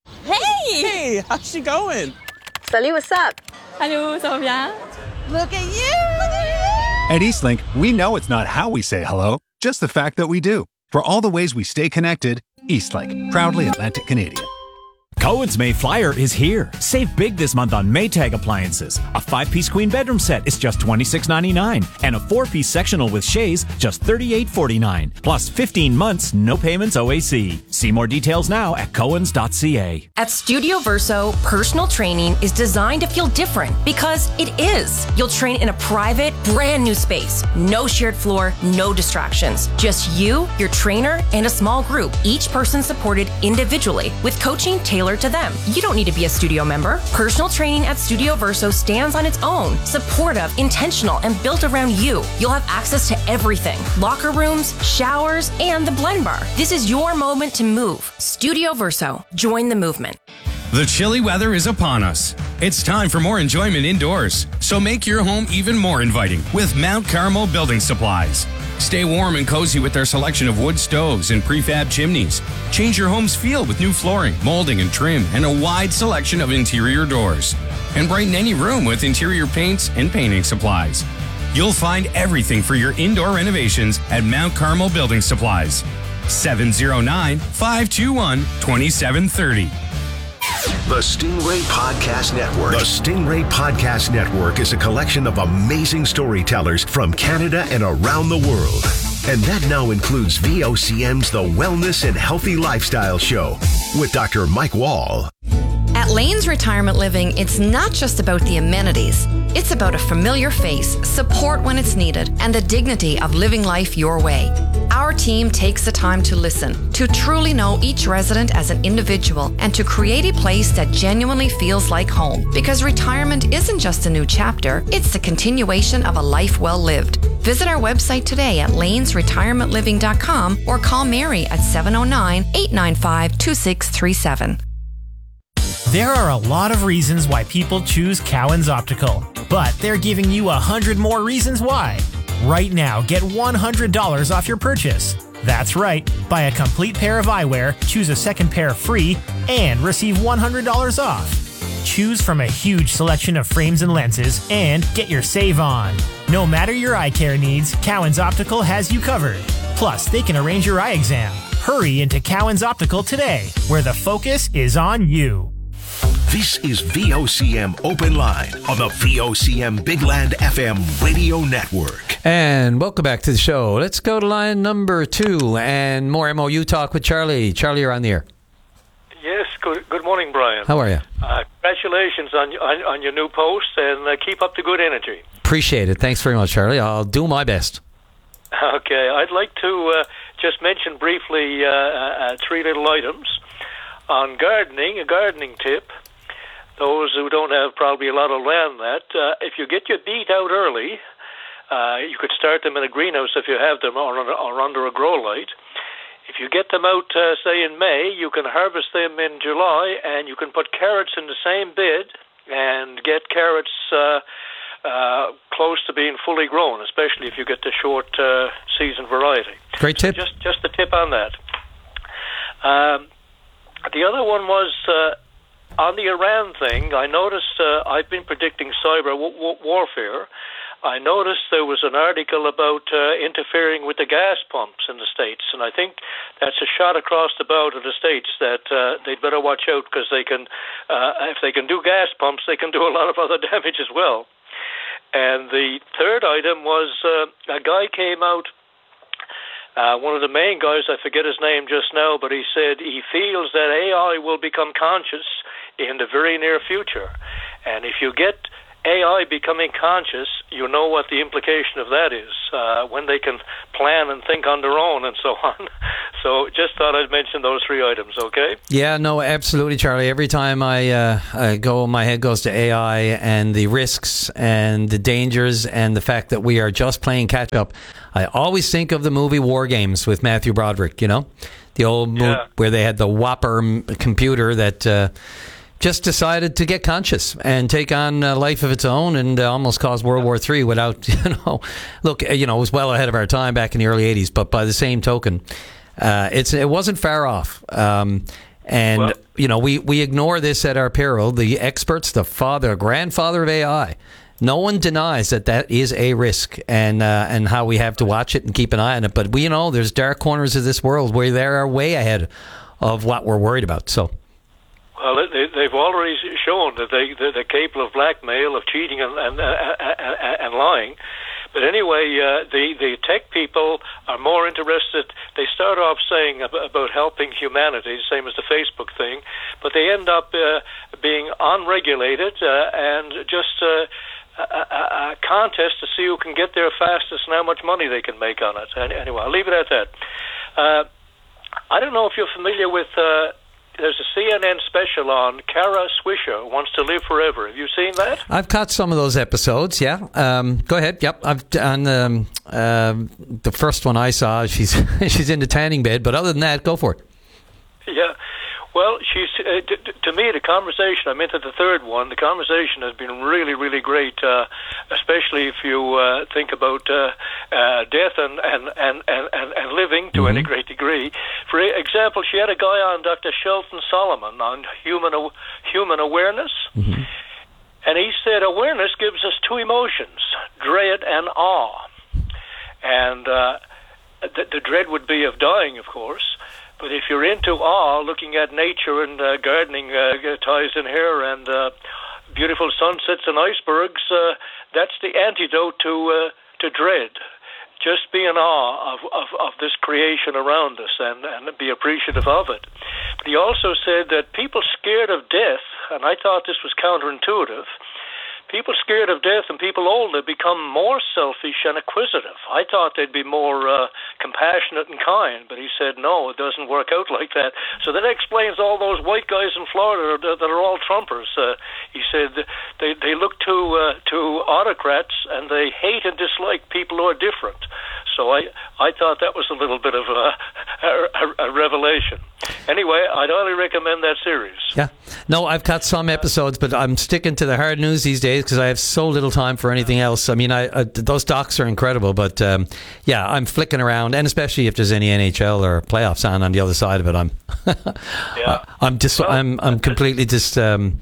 Hey, how's she going? Salut, what's up? Hello, ça va bien? Look at you! At Eastlink, we know it's not how we say hello, just the fact that we do. For all the ways we stay connected, Eastlink, proudly Atlantic Canadian. Cohen's May Flyer is here. Save big this month on Maytag appliances. A 5-piece queen bedroom set is just $26.99, and a 4-piece sectional with chaise just $38.49. Plus 15 months, no payments OAC. See more details now at cohens.ca. At Studio Verso, personal training is designed to feel different because it is. You'll train in a private, brand new space. No shared floor, no distractions. Just you, your trainer, and a small group, each person supported individually with coaching tailored to them. You don't need to be a studio member. Personal training at Studio Verso stands on its own, supportive, intentional, and built around you. You'll have access to everything: locker rooms, showers, and the blend bar. This is your moment to move. Studio Verso. Join the movement. The chilly weather is upon us. It's time for more enjoyment indoors. So make your home even more inviting with Mount Carmel Building Supplies. Stay warm and cozy with their selection of wood stoves and prefab chimneys. Change your home's feel with new flooring, molding, and trim, and a wide selection of interior doors. And brighten any room with interior paints and painting supplies. You'll find everything for your indoor renovations at Mount Carmel Building Supplies. 709-521-2730. The Stingray Podcast Network. The Stingray Podcast Network is a collection of amazing storytellers from Canada and around the world. And that now includes VOCM's The Wellness and Healthy Lifestyle Show with Dr. Mike Wall. At Lane's Retirement Living, it's not just about the amenities. It's about a familiar face, support when it's needed, and the dignity of living life your way. Our team takes the time to listen, to truly know each resident as an individual, and to create a place that genuinely feels like home. Because retirement isn't just a new chapter, it's the continuation of a life well lived. Visit our website today at lanesretirementliving.com or call Mary at 709-895-2637. There are a lot of reasons why people choose Cowan's Optical, but they're giving you 100 more reasons why. Right now, get $100 off your purchase. That's right. Buy a complete pair of eyewear, choose a second pair free, and receive $100 off. Choose from a huge selection of frames and lenses, and get your save on. No matter your eye care needs, Cowan's Optical has you covered. Plus, they can arrange your eye exam. Hurry into Cowan's Optical today, where the focus is on you. This is VOCM Open Line on the VOCM Big Land FM radio network. And welcome back to the show. Let's go to line number 2 and more MOU talk with Charlie. Charlie, you're on the air. Yes, good morning, Brian. How are you? Congratulations on your new post, and keep up the good energy. Appreciate it. Thanks very much, Charlie. I'll do my best. Okay, I'd like to just mention briefly 3 little items. On gardening, a gardening tip. Those who don't have probably a lot of land if you get your beet out early, you could start them in a greenhouse if you have them or under a grow light. If you get them out, say in May, you can harvest them in July, and you can put carrots in the same bed and get carrots close to being fully grown, especially if you get the short season variety. Great tip. Just a tip on that. The other one was on the Iran thing. I noticed I've been predicting cyber warfare. I noticed there was an article about interfering with the gas pumps in the States, and I think that's a shot across the bow to the States that they'd better watch out, because they can, if they can do gas pumps, they can do a lot of other damage as well. And the third item was a guy came out, one of the main guys, I forget his name just now, but he said he feels that AI will become conscious in the very near future. And if you get AI becoming conscious, you know what the implication of that is, when they can plan and think on their own and so on. So just thought I'd mention those three items, okay? Yeah, no, absolutely, Charlie. Every time I go, my head goes to AI and the risks and the dangers and the fact that we are just playing catch-up. I always think of the movie War Games with Matthew Broderick, you know? The old movie where they had the Whopper computer that just decided to get conscious and take on a life of its own and almost cause World War III without, look, it was well ahead of our time back in the early 80s, but by the same token, it wasn't far off. We ignore this at our peril. The experts, the grandfather of AI, no one denies that is a risk and how we have to watch it and keep an eye on it. But we know there's dark corners of this world where they are way ahead of what we're worried about. So. Well, they've already shown that they're capable of blackmail, of cheating and lying. But anyway, the tech people are more interested. They start off saying about helping humanity, same as the Facebook thing, but they end up being unregulated and just a contest to see who can get there fastest and how much money they can make on it. Anyway, I'll leave it at that. I don't know if you're familiar with... there's a CNN special on Kara Swisher, Wants to Live Forever. Have you seen that? I've caught some of those episodes, yeah. Go ahead. Yep. I've done the first one I saw. She's in the tanning bed, but other than that, go for it. Yeah. Well, she's to me, the conversation, I'm into the third one, the conversation has been really, really great, especially if you think about death and living to any great degree. For example, she had a guy on, Dr. Shelton Solomon, on human awareness, and he said awareness gives us two emotions, dread and awe. And the dread would be of dying, of course. But if you're into awe, looking at nature and gardening ties in here and beautiful sunsets and icebergs, that's the antidote to dread. Just be in awe of this creation around us and be appreciative of it. But he also said that people scared of death, and I thought this was counterintuitive, people scared of death and people older become more selfish and acquisitive. I thought they'd be more compassionate and kind, but he said, no, it doesn't work out like that. So that explains all those white guys in Florida that are all Trumpers. He said they look to autocrats and they hate and dislike people who are different. So I thought that was a little bit of a revelation. Anyway, I'd highly recommend that series. Yeah. No, I've got some episodes, but I'm sticking to the hard news these days because I have so little time for anything else. I mean, those docs are incredible, but I'm flicking around, and especially if there's any NHL or playoffs on the other side of it, I'm completely distracted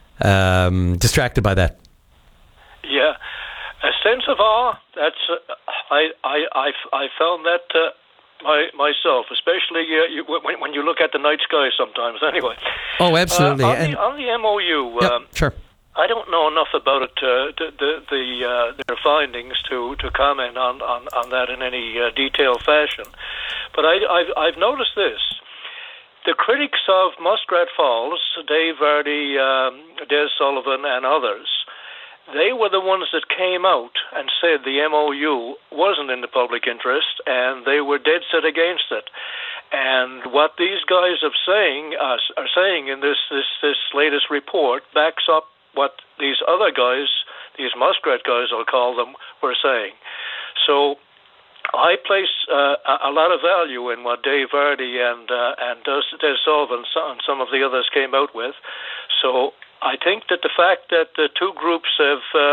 by that. Yeah, a sense of awe. That's I found that. Myself, especially when you look at the night sky sometimes. Anyway. Oh, absolutely. On the MOU, sure. I don't know enough about it, their findings to comment on that in any detailed fashion. But I've noticed this. The critics of Muskrat Falls, Dave Vardy, Des Sullivan, and others, they were the ones that came out and said the MOU wasn't in the public interest, and they were dead set against it. And what these guys are saying in this latest report backs up what these other guys, these Muskrat guys, I'll call them, were saying. So I place a lot of value in what Dave Vardy and Des Sullivan and some of the others came out with. So I think that the fact that the two groups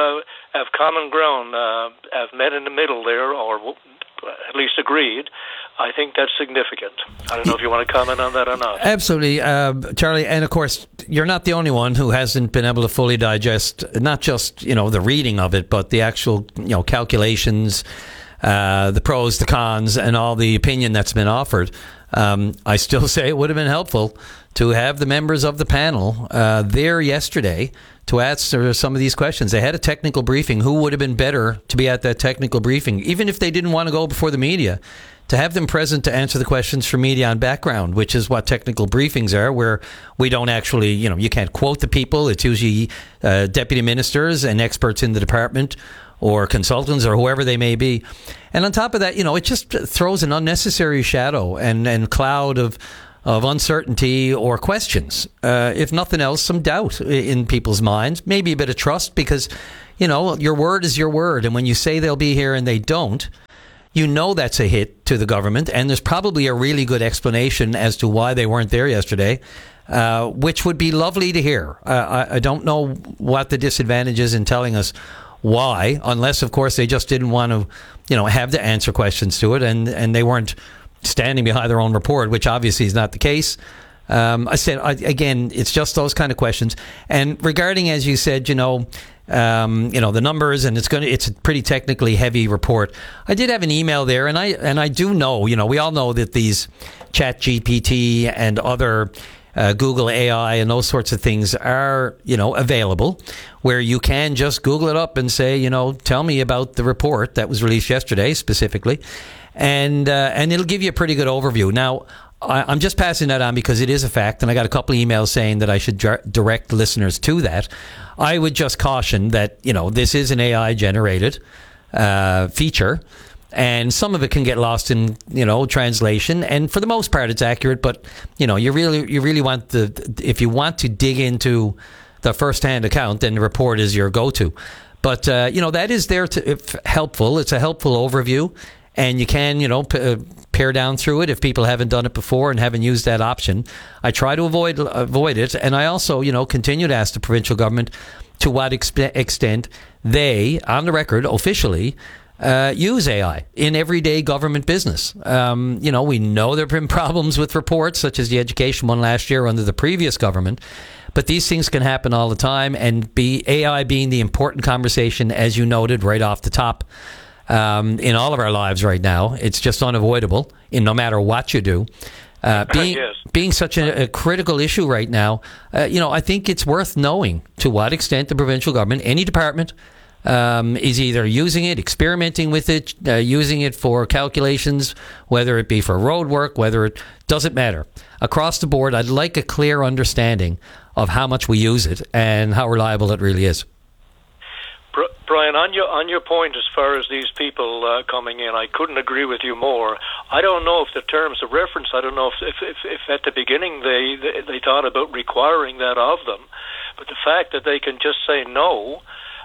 have common ground, have met in the middle there, or at least agreed, I think that's significant. I don't know if you want to comment on that or not. Absolutely, Charlie. And of course, you're not the only one who hasn't been able to fully digest not just the reading of it, but the actual calculations, the pros, the cons, and all the opinion that's been offered. I still say it would have been helpful to have the members of the panel there yesterday to answer some of these questions. They had a technical briefing. Who would have been better to be at that technical briefing, even if they didn't want to go before the media? To have them present to answer the questions for media on background, which is what technical briefings are, where we don't actually, you can't quote the people. It's usually deputy ministers and experts in the department or consultants or whoever they may be. And on top of that, it just throws an unnecessary shadow and cloud of uncertainty or questions. If nothing else, some doubt in people's minds, maybe a bit of trust, because, your word is your word. And when you say they'll be here and they don't, that's a hit to the government, and there's probably a really good explanation as to why they weren't there yesterday, which would be lovely to hear. I don't know what the disadvantage is in telling us why, unless, of course, they just didn't want to, have to answer questions to it, and they weren't standing behind their own report, which obviously is not the case. Again, it's just those kind of questions. And regarding, as you said, the numbers, and it's a pretty technically heavy report. I did have an email there, and I do know, we all know that these ChatGPT and other Google AI and those sorts of things are, available, where you can just Google it up and say, tell me about the report that was released yesterday specifically, and it'll give you a pretty good overview. Now, I'm just passing that on because it is a fact, and I got a couple of emails saying that I should direct listeners to that. I would just caution that, this is an AI-generated feature, and some of it can get lost in, translation, and for the most part it's accurate, but, you really want if you want to dig into the first-hand account, then the report is your go-to. But, that is there if helpful. It's a helpful overview. And you can, pare down through it if people haven't done it before and haven't used that option. I try to avoid it. And I also, continue to ask the provincial government to what extent they, on the record, officially, use AI in everyday government business. We know there have been problems with reports, such as the education one last year under the previous government. But these things can happen all the time. And AI being the important conversation, as you noted right off the top, in all of our lives right now. It's just unavoidable in no matter what you do. Being such a critical issue right now, I think it's worth knowing to what extent the provincial government, any department, is either using it, experimenting with it, using it for calculations, whether it be for road work, whether it doesn't matter. Across the board, I'd like a clear understanding of how much we use it and how reliable it really is. Brian, on your point as far as these people coming in, I couldn't agree with you more. I don't know if the terms of reference, I don't know if at the beginning they thought about requiring that of them, but the fact that they can just say no,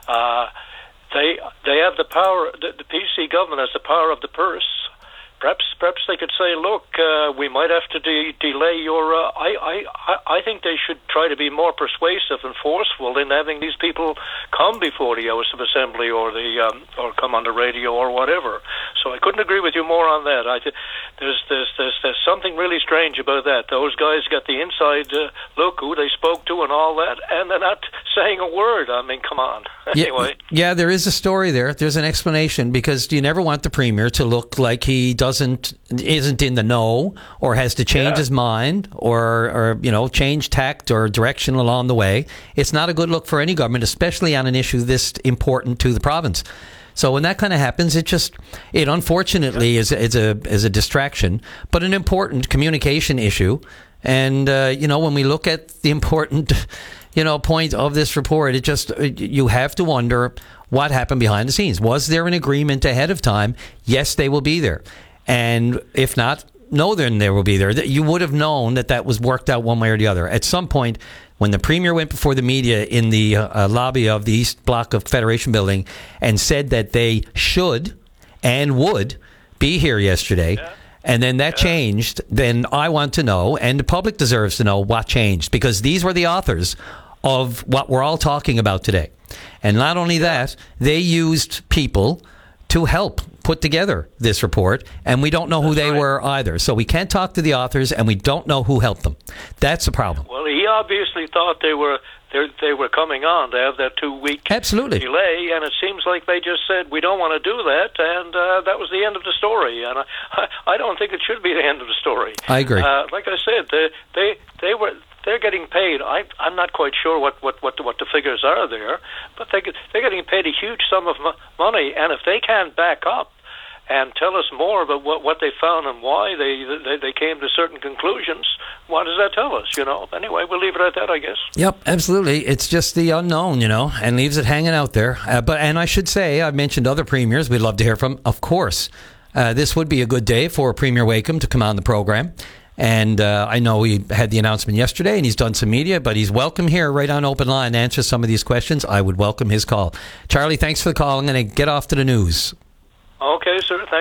they have the power. The PC government has the power of the purse. Perhaps they could say, look, we might have to delay your... I think they should try to be more persuasive and forceful in having these people come before the House of Assembly or come on the radio or whatever. So I couldn't agree with you more on that. There's something really strange about that. Those guys got the inside look who they spoke to and all that, and they're not saying a word. I mean, come on. Anyway. Yeah, there is a story there. There's an explanation, because you never want the Premier to look like he isn't in the know, or has to change his mind, or change tact or direction along the way. It's not a good look for any government, especially on an issue this important to the province. So when that kind of happens, it unfortunately is a distraction, but an important communication issue. And when we look at the important point of this report, you have to wonder what happened behind the scenes. Was there an agreement ahead of time? Yes, they will be there. And if not, no, then they will be there. You would have known that was worked out one way or the other. At some point, when the Premier went before the media in the lobby of the East Block of Federation Building and said that they should and would be here yesterday, and then that changed, then I want to know, and the public deserves to know what changed, because these were the authors of what we're all talking about today. And not only that, they used people to help put together this report, and we don't know who they were either. So we can't talk to the authors, and we don't know who helped them. That's the problem. Well, he obviously thought they were coming on to have that 2-week delay, and it seems like they just said, we don't want to do that, and that was the end of the story. And I don't think it should be the end of the story. I agree. Like I said, they're getting paid. I'm not quite sure what the figures are there, but they're getting paid a huge sum of money, and if they can't back up and tell us more about what they found and why they came to certain conclusions, what does that tell us, Anyway, we'll leave it at that, I guess. Yep, absolutely. It's just the unknown, and leaves it hanging out there. And I should say, I mentioned other premiers we'd love to hear from. Of course, this would be a good day for Premier Wakeham to come on the program. And I know he had the announcement yesterday, and he's done some media, but he's welcome here right on Open Line to answer some of these questions. I would welcome his call. Charlie, thanks for the call. I'm going to get off to the news. Okay, sir. Thank